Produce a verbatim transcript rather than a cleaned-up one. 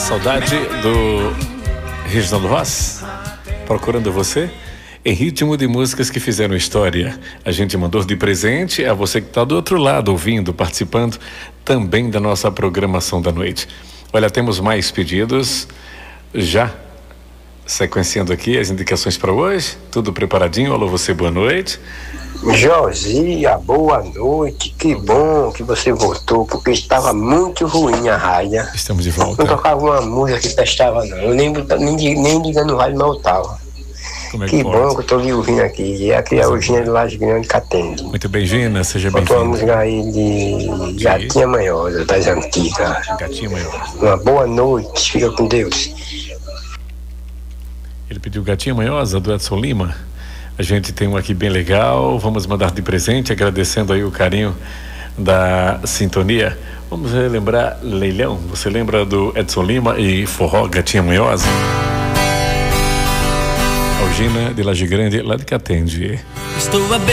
Saudade do Reginaldo Rossi, Procurando Você, em ritmo de músicas que fizeram história. A gente mandou de presente a você que está do outro lado, ouvindo, participando também da nossa programação da noite. Olha, temos mais pedidos, já sequenciando aqui as indicações para hoje. Tudo preparadinho? Alô, você, boa noite. Josia, boa noite, que bom que você voltou, porque estava muito ruim a rádio. Estamos de volta. Não tocava uma música que prestava não, eu nem, nem, nem ligando o rádio não estava. Como é que que bom pode? que eu estou lhe ouvindo aqui, e aqui é o Gina do Laje Grande Catende. Muito bem, Gina, seja Botou uma bem-vinda. música aí de Gatinha Manhosa, das antigas. Gatinha Manhosa. Uma boa noite, fica com Deus. Ele pediu Gatinha Manhosa, do Edson Lima. A gente tem um aqui bem legal, vamos mandar de presente, agradecendo aí o carinho da sintonia. Vamos relembrar Leilão, você lembra do Edson Lima e Forró Gatinha Manhosa? Algina de Laje Grande, lá de Catende. Estou a